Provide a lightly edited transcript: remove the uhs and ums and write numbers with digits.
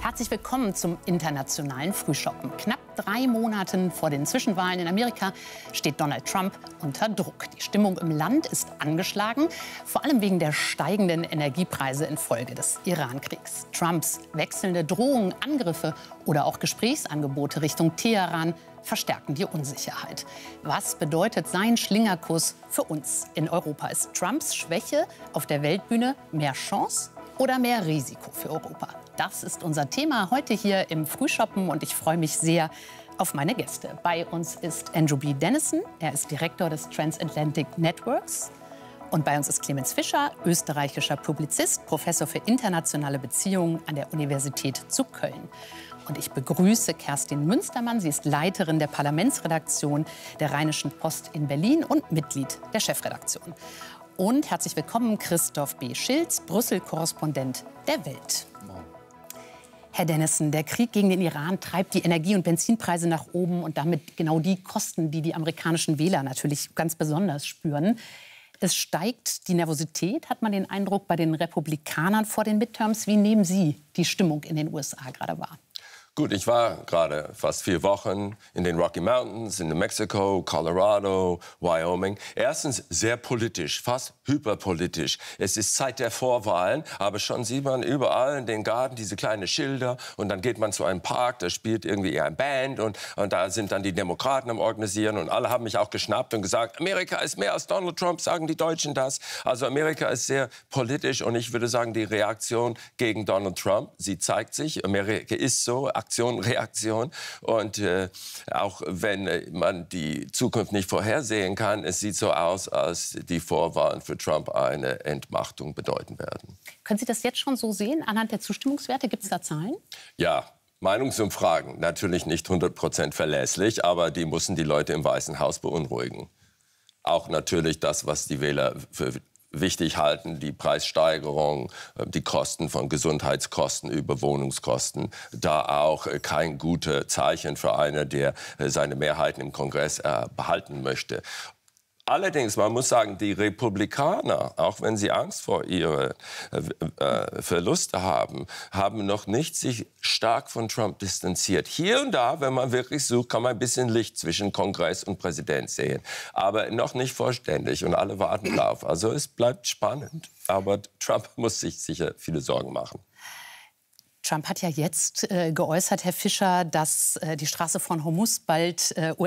Herzlich willkommen zum internationalen Frühschoppen. Knapp 3 Monaten vor den Zwischenwahlen in Amerika steht Donald Trump unter Druck. Die Stimmung im Land ist angeschlagen, vor allem wegen der steigenden Energiepreise infolge des Iran-Kriegs. Trumps wechselnde Drohungen, Angriffe oder auch Gesprächsangebote Richtung Teheran verstärken die Unsicherheit. Was bedeutet sein Schlingerkurs für uns in Europa? Ist Trumps Schwäche auf der Weltbühne mehr Chance oder mehr Risiko für Europa? Das ist unser Thema heute hier im Frühschoppen und ich freue mich sehr auf meine Gäste. Bei uns ist Andrew B. Dennison, er ist Direktor des Transatlantic Networks. Und bei uns ist Clemens Fischer, österreichischer Publizist, Professor für internationale Beziehungen an der Universität zu Köln. Und ich begrüße Kerstin Münstermann. Sie ist Leiterin der Parlamentsredaktion der Rheinischen Post in Berlin und Mitglied der Chefredaktion. Und herzlich willkommen Christoph B. Schilz, Brüssel-Korrespondent der Welt. Herr Dennison, der Krieg gegen den Iran treibt die Energie- und Benzinpreise nach oben und damit genau die Kosten, die die amerikanischen Wähler natürlich ganz besonders spüren. Es steigt die Nervosität, hat man den Eindruck, bei den Republikanern vor den Midterms. Wie nehmen Sie die Stimmung in den USA gerade wahr? Gut, ich war gerade fast 4 Wochen in den Rocky Mountains, in New Mexico, Colorado, Wyoming. Erstens sehr politisch, fast hyperpolitisch. Es ist Zeit der Vorwahlen, aber schon sieht man überall in den Garten diese kleinen Schilder und dann geht man zu einem Park, da spielt irgendwie eine Band und da sind dann die Demokraten am Organisieren und alle haben mich auch geschnappt und gesagt, Amerika ist mehr als Donald Trump, sagen die Deutschen das. Also Amerika ist sehr politisch und ich würde sagen, die Reaktion gegen Donald Trump, sie zeigt sich, Amerika ist so, Aktion, Reaktion. Und auch wenn man die Zukunft nicht vorhersehen kann, es sieht so aus, als die Vorwahlen für Trump eine Entmachtung bedeuten werden. Können Sie das jetzt schon so sehen, anhand der Zustimmungswerte? Gibt es da Zahlen? Ja. Meinungsumfragen, natürlich nicht 100% verlässlich, aber die müssen die Leute im Weißen Haus beunruhigen. Auch natürlich das, was die Wähler für wichtig halten, die Preissteigerung, die Kosten von Gesundheitskosten über Wohnungskosten, da auch kein gutes Zeichen für einen, der seine Mehrheiten im Kongress behalten möchte. Allerdings, man muss sagen, die Republikaner, auch wenn sie Angst vor ihren Verluste haben, haben noch nicht sich stark von Trump distanziert. Hier und da, wenn man wirklich sucht, kann man ein bisschen Licht zwischen Kongress und Präsident sehen. Aber noch nicht vollständig und alle warten drauf. Also es bleibt spannend. Aber Trump muss sich sicher viele Sorgen machen. Trump hat ja jetzt geäußert, Herr Fischer, dass die Straße von Hormuz bald